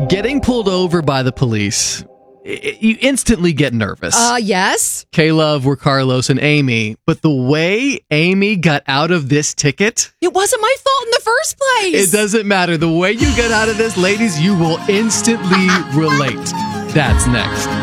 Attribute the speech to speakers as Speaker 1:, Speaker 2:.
Speaker 1: Getting pulled over by the police, you instantly get nervous.
Speaker 2: Yes.
Speaker 1: K-Love were Carlos and Amy, but the way Amy got out of this ticket,
Speaker 2: It wasn't my fault in the first place.
Speaker 1: it doesn't matter. The way you get out of this, ladies, you will instantly relate. That's next.